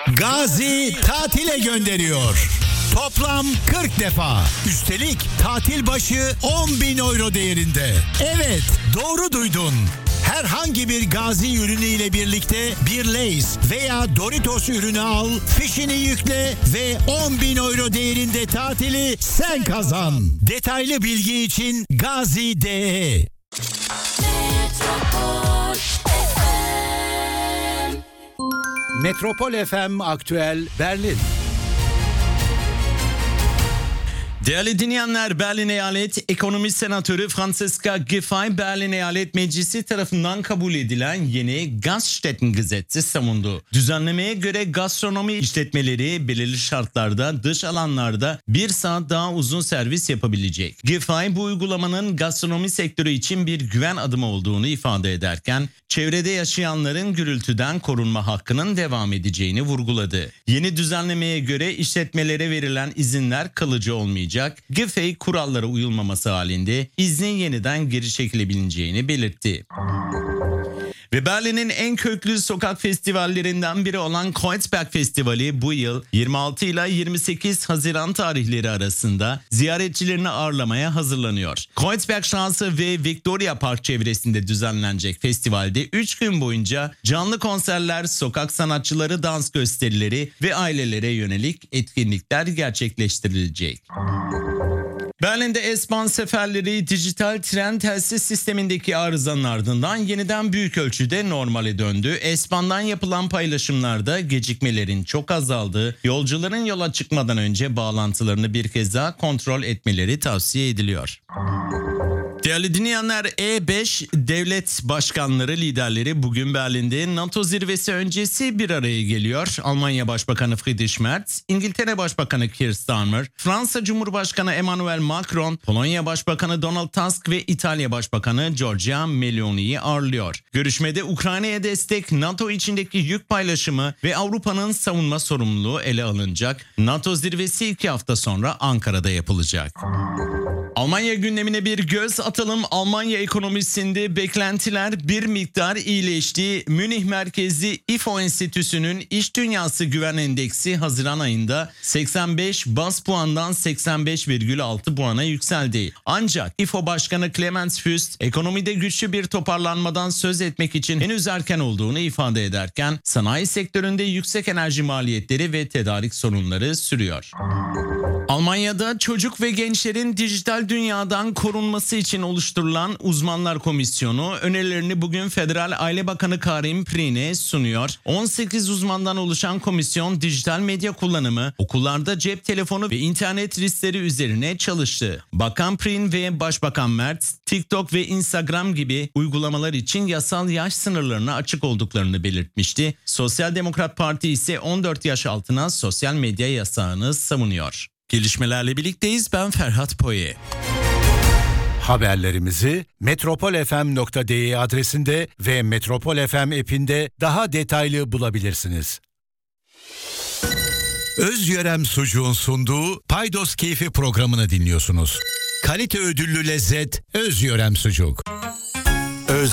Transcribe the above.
Gazi tatile gönderiyor. Toplam 40 defa. Üstelik tatil başı 10.000 euro değerinde. Evet, doğru duydun. Herhangi bir Gazi ürünü ile birlikte bir Lay's veya Doritos ürünü al, fişini yükle ve 10.000 euro değerinde tatili sen kazan. Detaylı bilgi için Gazi.de. Metropol FM Aktüel Berlin. Değerli dinleyenler, Berlin Eyalet Ekonomi Senatörü Franziska Giffey, Berlin Eyalet Meclisi tarafından kabul edilen yeni Gaststättengesetz'i savundu. Düzenlemeye göre gastronomi işletmeleri belirli şartlarda dış alanlarda 1 saat daha uzun servis yapabilecek. Giffey bu uygulamanın gastronomi sektörü için bir güven adımı olduğunu ifade ederken çevrede yaşayanların gürültüden korunma hakkının devam edeceğini vurguladı. Yeni düzenlemeye göre işletmelere verilen izinler kalıcı olmayacak. Giffey kurallara uyulmaması halinde iznin yeniden geri çekilebileceğini belirtti. Ve Berlin'in en köklü sokak festivallerinden biri olan Kreuzberg Festivali bu yıl 26 ile 28 Haziran tarihleri arasında ziyaretçilerini ağırlamaya hazırlanıyor. Kreuzbergstraße ve Victoria Park çevresinde düzenlenecek festivalde 3 gün boyunca canlı konserler, sokak sanatçıları dans gösterileri ve ailelere yönelik etkinlikler gerçekleştirilecek. Berlin'de S-Bahn seferleri dijital tren telsiz sistemindeki arızanın ardından yeniden büyük ölçüde normale döndü. S-Bahn'dan yapılan paylaşımlarda gecikmelerin çok azaldığı, yolcuların yola çıkmadan önce bağlantılarını bir kez daha kontrol etmeleri tavsiye ediliyor. Değerli dinleyenler, E5 devlet başkanları liderleri bugün Berlin'de NATO zirvesi öncesi bir araya geliyor. Almanya Başbakanı Friedrich Merz, İngiltere Başbakanı Keir Starmer, Fransa Cumhurbaşkanı Emmanuel Macron, Polonya Başbakanı Donald Tusk ve İtalya Başbakanı Giorgia Meloni'yi ağırlıyor. Görüşmede Ukrayna'ya destek, NATO içindeki yük paylaşımı ve Avrupa'nın savunma sorumluluğu ele alınacak. NATO zirvesi 2 hafta sonra Ankara'da yapılacak. Almanya gündemine bir göz atalım. Almanya ekonomisinde beklentiler bir miktar iyileşti. Münih merkezli IFO Enstitüsü'nün İş Dünyası Güven Endeksi Haziran ayında 85 baz puandan 85,6 puana yükseldi. Ancak IFO Başkanı Clemens Füst ekonomide güçlü bir toparlanmadan söz etmek için henüz erken olduğunu ifade ederken sanayi sektöründe yüksek enerji maliyetleri ve tedarik sorunları sürüyor. Almanya'da çocuk ve gençlerin dijital dünyadan korunması için oluşturulan Uzmanlar Komisyonu önerilerini bugün Federal Aile Bakanı Karim Prin'e sunuyor. 18 uzmandan oluşan komisyon dijital medya kullanımı, okullarda cep telefonu ve internet riskleri üzerine çalıştı. Bakan Prin ve Başbakan Merz, TikTok ve Instagram gibi uygulamalar için yasal yaş sınırlarına açık olduklarını belirtmişti. Sosyal Demokrat Parti ise 14 yaş altına sosyal medya yasağını savunuyor. Gelişmelerle birlikteyiz. Ben Ferhat Poye. Haberlerimizi metropolfm.de adresinde ve Metropol FM app'inde daha detaylı bulabilirsiniz. Özyörem Sucuğun sunduğu Paydos Keyfi programını dinliyorsunuz. Kalite ödüllü lezzet Özyörem Sucuk.